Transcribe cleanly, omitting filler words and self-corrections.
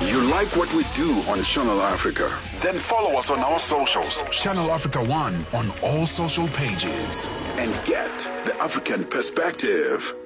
You like what we do on Channel Africa? Then follow us on our socials. Channel Africa 1 on all social pages. And get the African perspective.